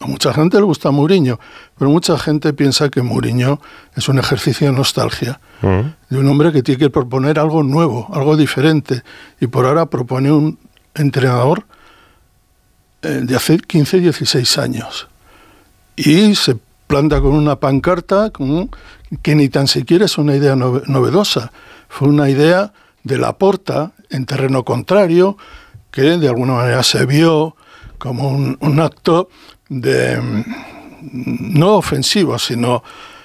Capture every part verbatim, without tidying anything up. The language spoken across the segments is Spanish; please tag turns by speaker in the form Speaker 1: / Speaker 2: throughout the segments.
Speaker 1: A mucha gente le gusta Mourinho, pero mucha gente piensa que Mourinho es un ejercicio de nostalgia, uh-huh. de un hombre que tiene que proponer algo nuevo, algo diferente, y por ahora propone un entrenador eh, de hace quince, dieciséis años. Y se planta con una pancarta con, que ni tan siquiera es una idea novedosa, fue una idea de Laporta en terreno contrario, que de alguna manera se vio como un, un acto de no ofensivo, sino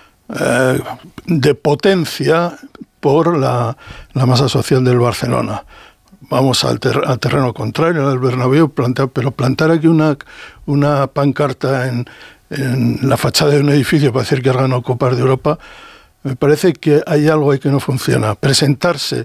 Speaker 1: eh, de potencia por la, la masa social del Barcelona. Vamos al, ter, al terreno contrario del Bernabéu, plantar, pero plantar aquí una, una pancarta en, en la fachada de un edificio para decir que has ganado Copas de Europa, me parece que hay algo ahí que no funciona. Presentarse,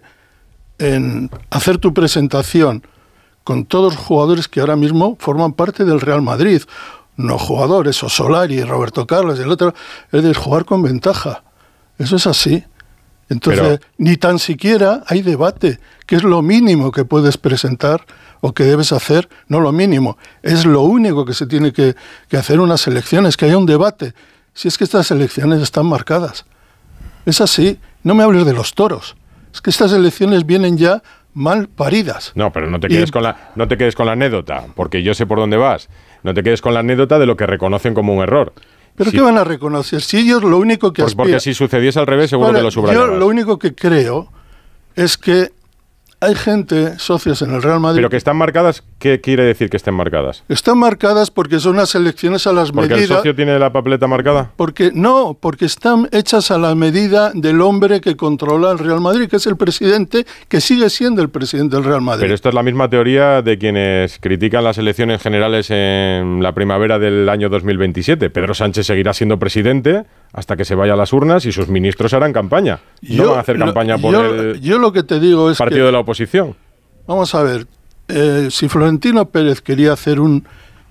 Speaker 1: en hacer tu presentación con todos los jugadores que ahora mismo forman parte del Real Madrid, no jugadores, o Solari, Roberto Carlos, y el otro, es de jugar con ventaja. Eso es así. Entonces, Pero... ni tan siquiera hay debate, que es lo mínimo que puedes presentar o que debes hacer, no lo mínimo, es lo único que se tiene que, que hacer unas elecciones, que haya un debate. Si es que estas elecciones están marcadas. Es así. No me hables de los toros. Es que estas elecciones vienen ya mal paridas.
Speaker 2: No, pero no te quedes y... con la no te quedes con la anécdota, porque yo sé por dónde vas. No te quedes con la anécdota de lo que reconocen como un error.
Speaker 1: ¿Pero
Speaker 2: si...
Speaker 1: qué van a reconocer? Si ellos lo único que
Speaker 2: pues
Speaker 1: aspiran...
Speaker 2: Porque si sucediese al revés, seguro
Speaker 1: Ahora,
Speaker 2: que lo subrayabas.
Speaker 1: Yo lo único que creo es que hay gente, socios en el Real Madrid...
Speaker 2: Pero que están marcadas, ¿qué quiere decir que estén marcadas?
Speaker 1: Están marcadas porque son unas elecciones a las medidas...
Speaker 2: ¿Porque el socio tiene la papeleta marcada?
Speaker 1: Porque no, porque están hechas a la medida del hombre que controla el Real Madrid, que es el presidente, que sigue siendo el presidente del Real Madrid.
Speaker 2: Pero esto es la misma teoría de quienes critican las elecciones generales en la primavera del año dos mil veintisiete. Pedro Sánchez seguirá siendo presidente hasta que se vaya a las urnas y sus ministros harán campaña. No yo, van a hacer campaña
Speaker 1: lo,
Speaker 2: por
Speaker 1: yo,
Speaker 2: el
Speaker 1: yo lo que te digo es
Speaker 2: partido
Speaker 1: que,
Speaker 2: de la oposición.
Speaker 1: Vamos a ver, eh, si Florentino Pérez quería hacer un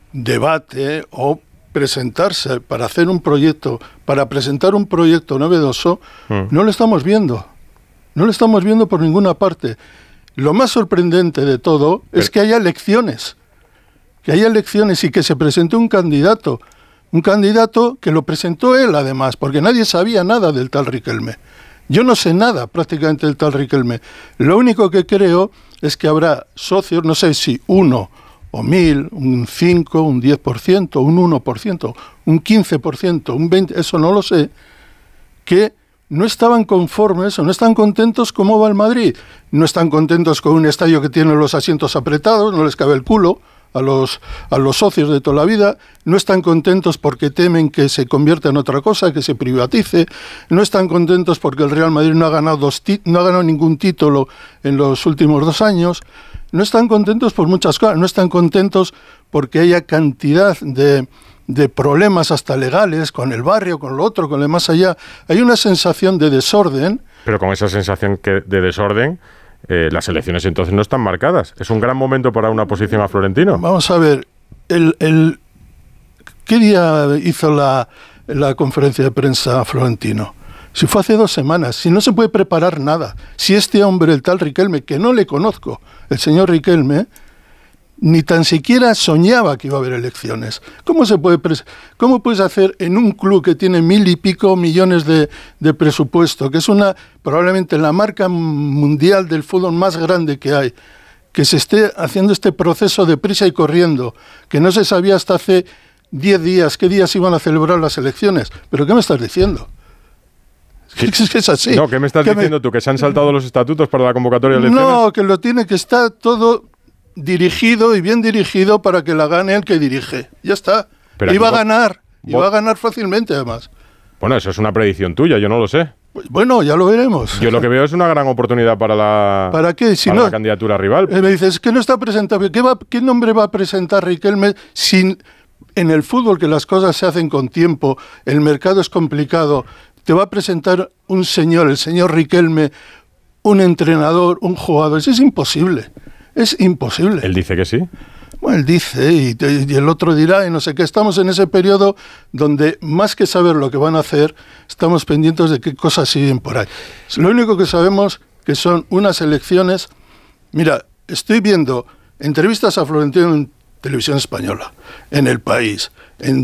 Speaker 1: debate o presentarse para hacer un proyecto, para presentar un proyecto novedoso, mm. no lo estamos viendo. No lo estamos viendo por ninguna parte. Lo más sorprendente de todo Pero, es que haya elecciones. Que haya elecciones y que se presente un candidato. Un candidato que lo presentó él, además, porque nadie sabía nada del tal Riquelme. Yo no sé nada prácticamente del tal Riquelme. Lo único que creo es que habrá socios, no sé si uno o mil, un cinco, un diez por ciento, un uno por ciento, un quince por ciento, un veinte por ciento, eso no lo sé, que no estaban conformes o no están contentos cómo va el Madrid. No están contentos con un estadio que tiene los asientos apretados, no les cabe el culo a los, a los socios de toda la vida, no están contentos porque temen que se convierta en otra cosa, que se privatice, no están contentos porque el Real Madrid no ha ganado, dos ti- no ha ganado ningún título en los últimos dos años, no están contentos por muchas cosas, no están contentos porque haya cantidad de, de problemas hasta legales con el barrio, con lo otro, con lo más allá. Hay una sensación de desorden.
Speaker 2: Pero con esa sensación que, de desorden... Eh, las elecciones entonces no están marcadas. Es un gran momento para una oposición a Florentino.
Speaker 1: Vamos a ver, el, el, ¿qué día hizo la, la conferencia de prensa Florentino? Si fue hace dos semanas, si no se puede preparar nada, si este hombre, el tal Riquelme, que no le conozco, el señor Riquelme, ni tan siquiera soñaba que iba a haber elecciones. ¿Cómo se puede pres- cómo puedes hacer en un club que tiene mil y pico millones de, de presupuesto, que es una probablemente la marca mundial del fútbol más grande que hay, que se esté haciendo este proceso de prisa y corriendo, que no se sabía hasta hace diez días qué días iban a celebrar las elecciones? ¿Pero qué me estás diciendo? Es que es así.
Speaker 2: No, ¿qué me estás diciendo me... tú? ¿Que se han saltado los estatutos para la convocatoria de elecciones?
Speaker 1: No, que lo tiene que estar todo... dirigido y bien dirigido para que la gane el que dirige. Ya está. Pero iba a ganar. Vos... Iba a ganar fácilmente, además.
Speaker 2: Bueno, eso es una predicción tuya, yo no lo sé.
Speaker 1: Pues bueno, ya lo veremos.
Speaker 2: Yo lo que veo es una gran oportunidad para la,
Speaker 1: ¿Para qué? Si
Speaker 2: para
Speaker 1: no,
Speaker 2: la candidatura rival.
Speaker 1: Eh, me dices, que no está presentado. ¿Qué, va, ¿Qué nombre va a presentar Riquelme sin, en el fútbol, que las cosas se hacen con tiempo, el mercado es complicado, te va a presentar un señor, el señor Riquelme, un entrenador, un jugador? Eso es imposible. Es imposible.
Speaker 2: Él dice que sí.
Speaker 1: Bueno, él dice, y, y el otro dirá, y no sé qué. Estamos en ese periodo donde, más que saber lo que van a hacer, estamos pendientes de qué cosas siguen por ahí. Lo único que sabemos que son unas elecciones... Mira, estoy viendo entrevistas a Florentino en Televisión Española, en El País, en